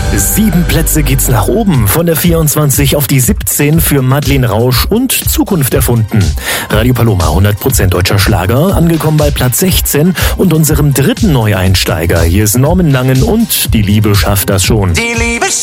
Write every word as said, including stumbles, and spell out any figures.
Sieben Plätze geht's nach oben, von der vierundzwanzig auf die siebzehn für Madeleine Rausch und Zukunft erfunden. Radio Paloma, hundert Prozent deutscher Schlager, angekommen bei Platz sechzehn und unserem dritten Neueinsteiger. Hier ist Norman Langen und Die Liebe schafft das schon. Die Liebe